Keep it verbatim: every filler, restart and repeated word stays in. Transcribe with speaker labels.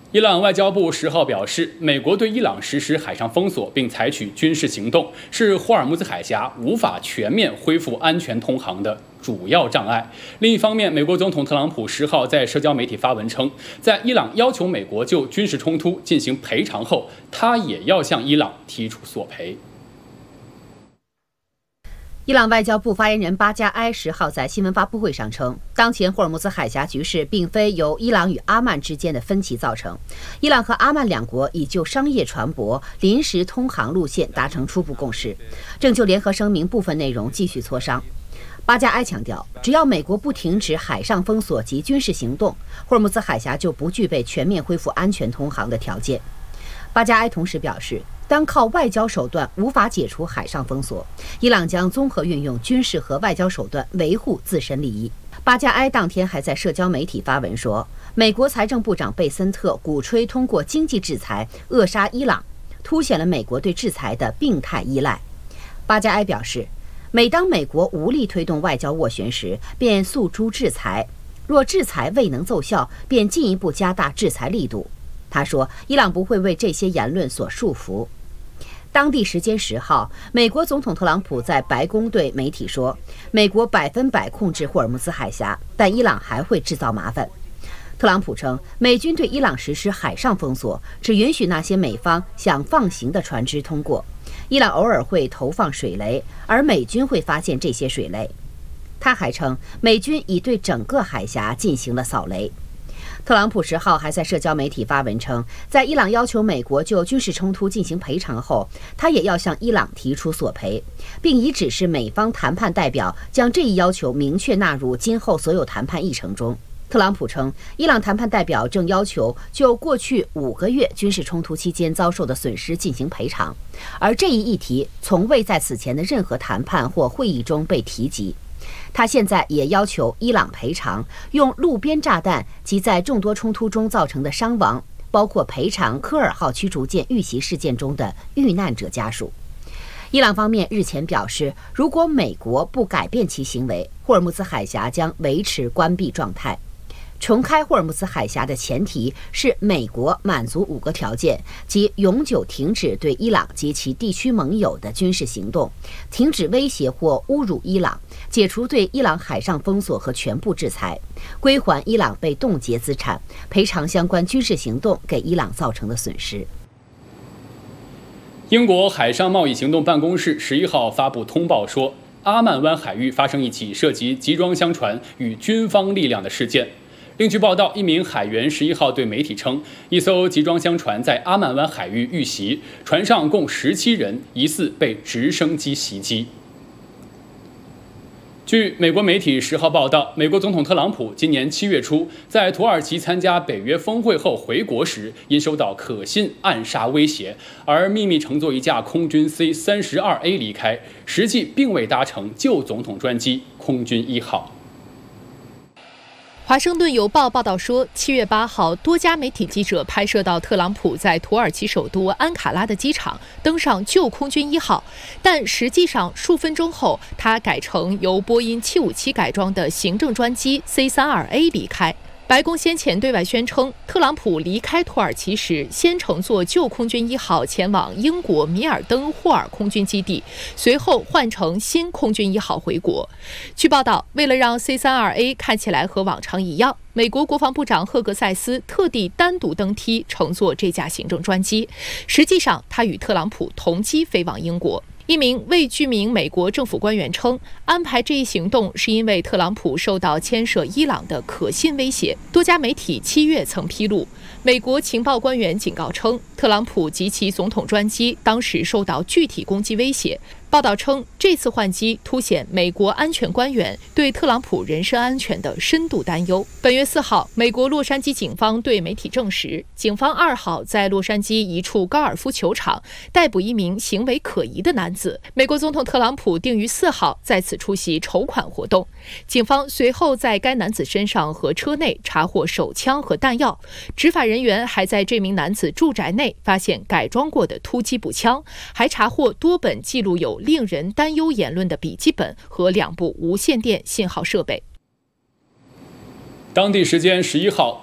Speaker 1: 伊朗外交部十号表示，美国对伊朗实施海上封锁并采取军事行动，是霍尔木兹海峡无法全面恢复安全通航的主要障碍。另一方面，美国总统特朗普十号在社交媒体发文称，在伊朗要求美国就军事冲突进行赔偿后，他也要向伊朗提出索赔。
Speaker 2: 伊朗外交部发言人巴加埃十号在新闻发布会上称，当前霍尔木兹海峡局势并非由伊朗与阿曼之间的分歧造成，伊朗和阿曼两国已就商业船舶临时通航路线达成初步共识，正就联合声明部分内容继续磋商。巴加埃强调，只要美国不停止海上封锁及军事行动，霍尔木兹海峡就不具备全面恢复安全通航的条件。巴加埃同时表示，当靠外交手段无法解除海上封锁，伊朗将综合运用军事和外交手段维护自身利益。巴加埃当天还在社交媒体发文说，美国财政部长贝森特鼓吹通过经济制裁扼杀伊朗，凸显了美国对制裁的病态依赖。巴加埃表示，每当美国无力推动外交斡旋时，便诉诸制裁，若制裁未能奏效，便进一步加大制裁力度。他说，伊朗不会为这些言论所束缚。当地时间十号，美国总统特朗普在白宫对媒体说，美国百分百控制霍尔木兹海峡，但伊朗还会制造麻烦。特朗普称，美军对伊朗实施海上封锁，只允许那些美方想放行的船只通过。伊朗偶尔会投放水雷，而美军会发现这些水雷。他还称，美军已对整个海峡进行了扫雷。特朗普十号还在社交媒体发文称，在伊朗要求美国就军事冲突进行赔偿后，他也要向伊朗提出索赔，并已指示美方谈判代表将这一要求明确纳入今后所有谈判议程中。特朗普称，伊朗谈判代表正要求就过去五个月军事冲突期间遭受的损失进行赔偿，而这一议题从未在此前的任何谈判或会议中被提及。他现在也要求伊朗赔偿用路边炸弹及在众多冲突中造成的伤亡，包括赔偿科尔号驱逐舰遇袭事件中的遇难者家属。伊朗方面日前表示，如果美国不改变其行为，霍尔木兹海峡将维持关闭状态。重开霍尔木兹海峡的前提是美国满足五个条件，即永久停止对伊朗及其地区盟友的军事行动，停止威胁或侮辱伊朗，解除对伊朗海上封锁和全部制裁，归还伊朗被冻结资产，赔偿相关军事行动给伊朗造成的损失。
Speaker 1: 英国海上贸易行动办公室十一号发布通报说，阿曼湾海域发生一起涉及集装箱船与军方力量的事件。另据报道，一名海员十一号对媒体称，一艘集装箱船在阿曼湾海域遇袭，船上共十七人，疑似被直升机袭击。据美国媒体十号报道，美国总统特朗普今年七月初在土耳其参加北约峰会后回国时，因收到可信暗杀威胁，而秘密乘坐一架空军 C 三十二 A 离开，实际并未搭乘旧总统专机空军一号。
Speaker 3: 华盛顿邮报报道说，七月八号，多家媒体记者拍摄到特朗普在土耳其首都安卡拉的机场登上旧空军一号，但实际上数分钟后，他改成由波音七五七改装的行政专机 C 三十二 A 离开。白宫先前对外宣称，特朗普离开土耳其时，先乘坐旧空军一号前往英国米尔登霍尔空军基地，随后换乘新空军一号回国。据报道，为了让 C 三十二 A 看起来和往常一样，美国国防部长赫格塞斯特地单独登梯乘坐这架行政专机，实际上他与特朗普同机飞往英国。一名未具名美国政府官员称，安排这一行动是因为特朗普受到牵涉伊朗的可信威胁。多家媒体七月曾披露，美国情报官员警告称，特朗普及其总统专机当时受到具体攻击威胁。报道称，这次换机凸显美国安全官员对特朗普人身安全的深度担忧。本月四号，美国洛杉矶警方对媒体证实，警方二号在洛杉矶一处高尔夫球场逮捕一名行为可疑的男子。美国总统特朗普定于四号在此出席筹款活动。警方随后在该男子身上和车内查获手枪和弹药，执法人员还在这名男子住宅内发现改装过的突击步枪，还查获多本记录有令人担忧言论的笔记本和两部无线电信号设备。
Speaker 1: 当地时间十一号，